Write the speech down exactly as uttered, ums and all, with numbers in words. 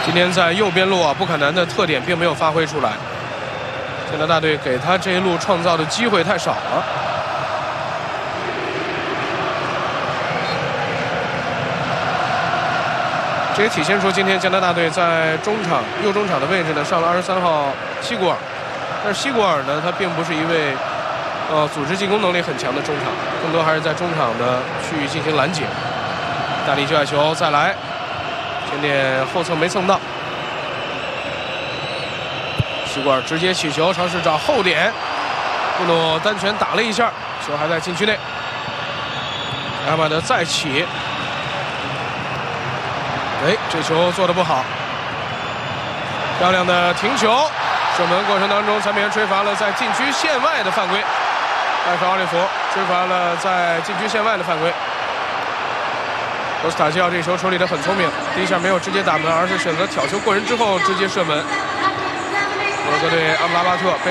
今天在右边路啊，布坎南的特点并没有发挥出来，加拿大队给他这一路创造的机会太少了。这也体现出今天加拿大队在中场右中场的位置呢上了二十三号西古尔，但是西古尔呢，他并不是一位呃组织进攻能力很强的中场，更多还是在中场的区域进行拦截。大力救下球，再来。 前点后侧没蹭到，西古尔直接起球，尝试找后点，布努单拳打了一下，球还在禁区内。阿马德再起，哎，这球做得不好，漂亮的停球，射门过程当中，裁判员吹罚了在禁区线外的犯规，艾弗奥利弗吹罚了在禁区线外的犯规。 罗斯塔基奥这球处理得很聪明，第一下没有直接打门，而是选择挑球过人之后直接射门。摩洛哥队阿姆拉巴特被